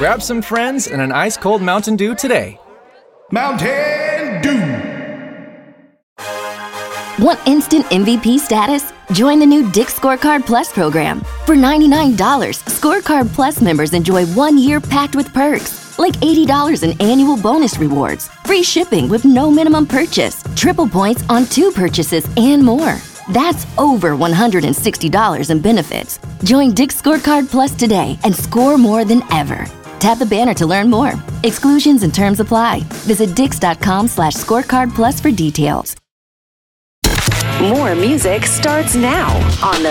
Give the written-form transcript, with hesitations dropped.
Grab some friends and an ice-cold Mountain Dew today. Mountain Dew. Want instant MVP status? Join the new Dick's Scorecard Plus program. For $99, Scorecard Plus members enjoy 1 year packed with perks, like $80 in annual bonus rewards, free shipping with no minimum purchase, triple points on 2 purchases, and more. That's over $160 in benefits. Join Dick's Scorecard Plus today and score more than ever. Tap the banner to learn more. Exclusions and terms apply. Visit dix.com/scorecardplus for details. More music starts now on the